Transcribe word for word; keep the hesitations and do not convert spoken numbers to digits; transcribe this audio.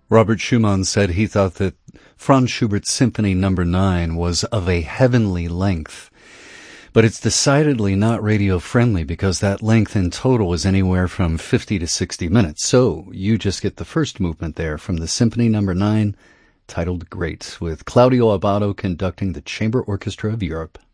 Robert Schumann said he thought that Franz Schubert's Symphony Number nine was of a heavenly length. But it's decidedly not radio-friendly because that length in total is anywhere from fifty to sixty minutes. So you just get the first movement there from the Symphony Number nine, titled Great, with Claudio Abbado conducting the Chamber Orchestra of Europe.